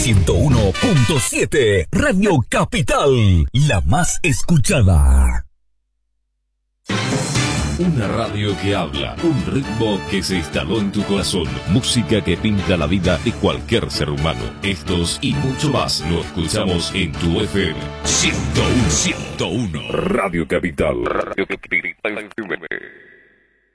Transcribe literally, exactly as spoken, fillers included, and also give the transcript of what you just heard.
ciento uno punto siete Radio Capital, la más escuchada. Una radio que habla, un ritmo que se instaló en tu corazón, música que pinta la vida de cualquier ser humano. Estos y mucho más lo escuchamos en tu F M ciento uno, ciento uno. Radio Capital. Radio Capital.